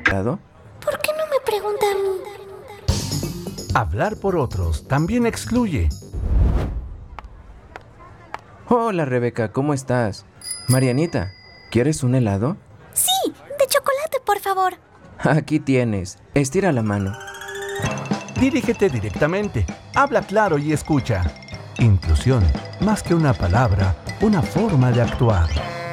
helado? ¿Por qué no me pregunta a mí? Hablar por otros también excluye. Hola Rebeca, ¿cómo estás? Marianita, ¿quieres un helado? Sí, de chocolate, por favor. Aquí tienes, estira la mano. Dirígete directamente, habla claro y escucha. Inclusión, más que una palabra, una forma de actuar.